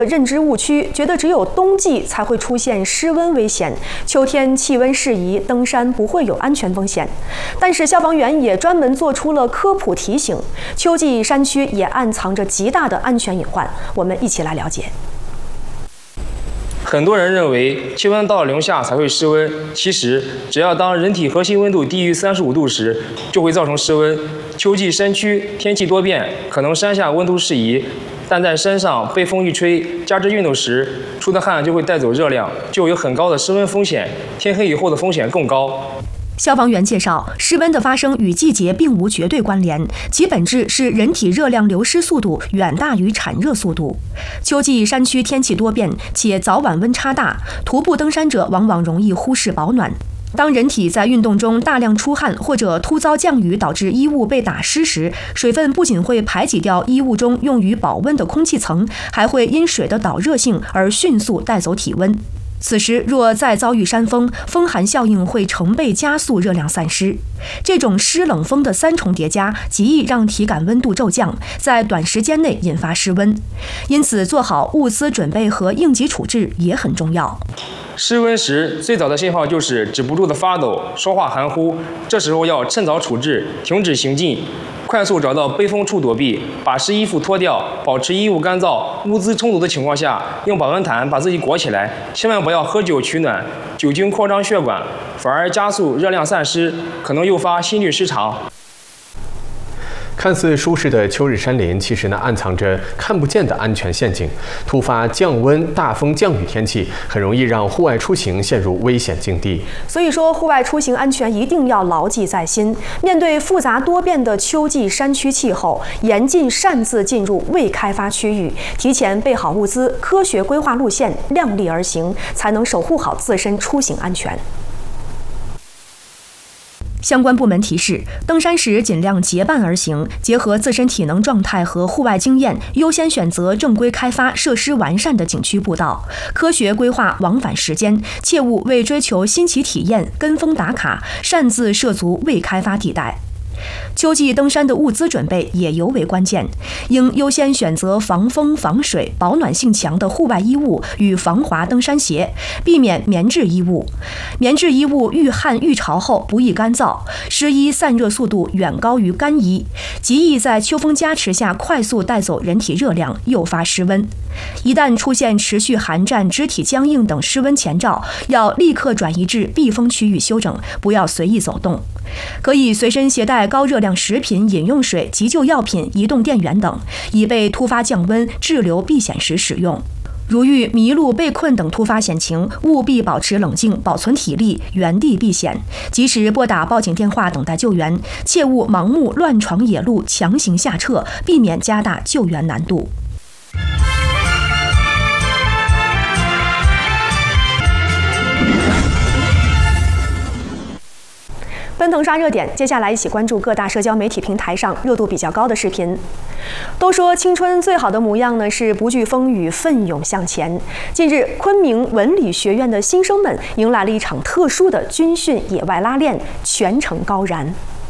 认知误区，觉得只有冬季才会出现失温危险，秋天气温适宜，登山不会有安全风险。但是消防员也专门做出了科普提醒，秋季山区也暗藏着极大的安全隐患。我们一起来了解。 很多人认为气温到了零下才会失温，其实只要当人体核心温度低于35度时，就会造成失温。秋季山区天气多变，可能山下温度适宜，但在山上被风一吹，加之运动时出的汗就会带走热量，就有很高的失温风险，天黑以后的风险更高。 消防员介绍，失温的发生与季节并无绝对关联，其本质是人体热量流失速度远大于产热速度。秋季山区天气多变，且早晚温差大，徒步登山者往往容易忽视保暖。当人体在运动中大量出汗，或者突遭降雨导致衣物被打湿时，水分不仅会排挤掉衣物中用于保温的空气层，还会因水的导热性而迅速带走体温。此时若再遭遇山风，风寒效应会成倍加速热量散失。这种湿冷风的三重叠加，极易让体感温度骤降，在短时间内引发失温。因此，做好物资准备和应急处置也很重要。 失温时，最早的信号就是止不住的发抖、说话含糊，这时候要趁早处置，停止行进，快速找到背风处躲避，把湿衣服脱掉，保持衣物干燥。物资充足的情况下，用保温毯把自己裹起来，千万不要喝酒取暖，酒精扩张血管，反而加速热量散失，可能诱发心律失常。 看似舒适的秋日山林，其实呢暗藏着看不见的安全陷阱。突发降温、大风、降雨天气，很容易让户外出行陷入危险境地。 所以说，户外出行安全一定要牢记在心。面对复杂多变的秋季山区气候，严禁擅自进入未开发区域，提前备好物资，科学规划路线，量力而行，才能守护好自身出行安全。相关部门提示，登山时尽量结伴而行，结合自身体能状态和户外经验，优先选择正规开发、设施完善的景区步道，科学规划往返时间，切勿为追求新奇体验跟风打卡，擅自涉足未开发地带。秋季登山的物资准备也尤为关键，应优先选择防风、防水、保暖性强的户外衣物与防滑登山鞋，避免棉质衣物。棉质衣物遇汗遇潮后不易干燥，湿衣散热速度远高于干衣，极易在秋风加持下快速带走人体热量，诱发失温。一旦出现持续寒战、肢体僵硬等失温前兆，要立刻转移至避风区域休整，不要随意走动。可以随身携带高热量食品、饮用水、急救药品、移动电源等，以备突发降温、滞留避险时使用。如遇迷路、被困等突发险情，务必保持冷静，保存体力，原地避险，及时拨打报警电话等待救援，切勿盲目乱闯野路、强行下撤，避免加大救援难度。奔腾刷热点，接下来一起关注各大社交媒体平台上热度比较高的视频。都说青春最好的模样呢是不惧风雨，奋勇向前。近日，昆明文理学院的新生们迎来了一场特殊的军训野外拉练，全程高燃。